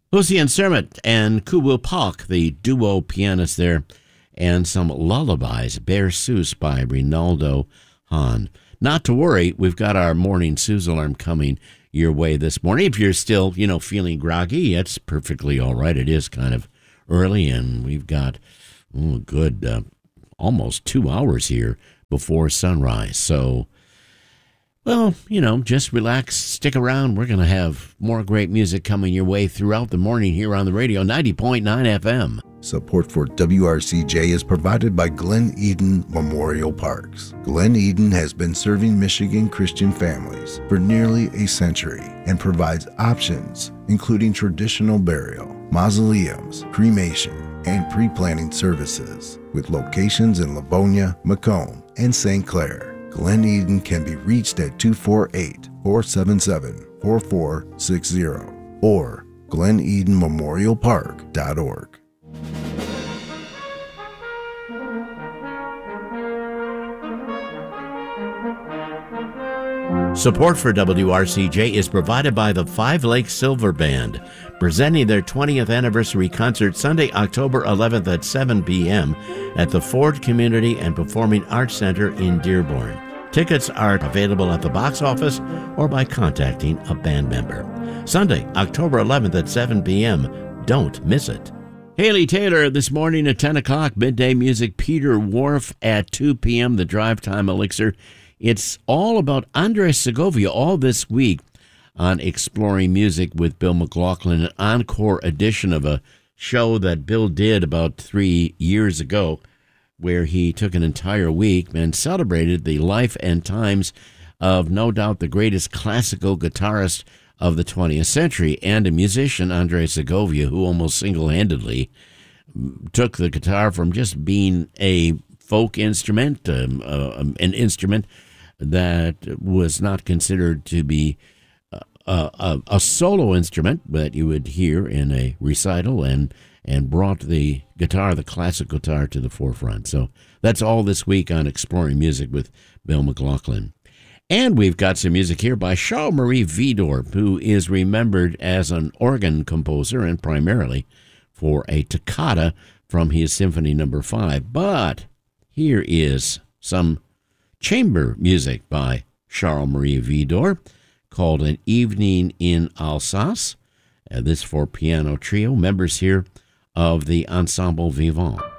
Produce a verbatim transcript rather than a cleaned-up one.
Lucien Sermet and Kubu Pak, the duo pianist there, and some lullabies, Berceuse by Rinaldo Hahn. Not to worry, we've got our morning Suze alarm coming your way this morning. If you're still, you know, feeling groggy, it's perfectly all right. It is kind of early, and we've got oh, good uh, almost two hours here before sunrise. So, well, you know, just relax, stick around. We're going to have more great music coming your way throughout the morning here on the radio, ninety point nine F M. Support for W R C J is provided by Glen Eden Memorial Parks. Glen Eden has been serving Michigan Christian families for nearly a century and provides options including traditional burial, mausoleums, cremation, and pre-planning services with locations in Livonia, Macomb, and Saint Clair. Glen Eden can be reached at two four eight, four seven seven, four four six zero or glen eden memorial park dot org. Support for W R C J is provided by the Five Lakes Silver Band, presenting their twentieth anniversary concert Sunday, October eleventh at seven p.m. at the Ford Community and Performing Arts Center in Dearborn. Tickets are available at the box office or by contacting a band member. Sunday, October eleventh at seven p.m. Don't miss it. Haley Taylor this morning at ten o'clock, midday music, Peter Wharf at two p.m., the Drive Time Elixir. It's all about Andres Segovia all this week on Exploring Music with Bill McLaughlin, an encore edition of a show that Bill did about three years ago, where he took an entire week and celebrated the life and times of no doubt the greatest classical guitarist of the twentieth century and a musician, Andres Segovia, who almost single-handedly took the guitar from just being a folk instrument, um, uh, an instrument that was not considered to be a, a, a solo instrument that you would hear in a recital, and and brought the guitar, the classic guitar, to the forefront. So that's all this week on Exploring Music with Bill McLaughlin. And we've got some music here by Charles-Marie Widor, who is remembered as an organ composer and primarily for a toccata from his Symphony Number Five. But here is some chamber music by Charles-Marie Widor called An Evening in Alsace. Uh, this for piano trio, members here of the Ensemble Vivant.